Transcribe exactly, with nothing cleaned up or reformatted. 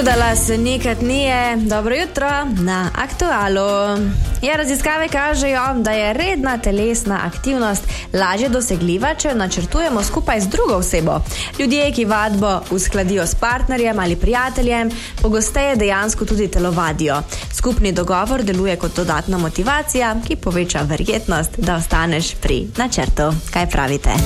Udala se nikad nije. Dobro jutro na Aktualu. Ja, raziskave kažejo, da je redna telesna aktivnost lažje dosegljiva, če jo načrtujemo skupaj z drugo osebo. Ljudje, ki vadbo uskladijo s partnerjem ali prijateljem, pogosteje dejansko tudi telovadijo. Skupni dogovor deluje kot dodatna motivacija, ki poveča verjetnost, da ostaneš pri načrtu. Kaj pravite?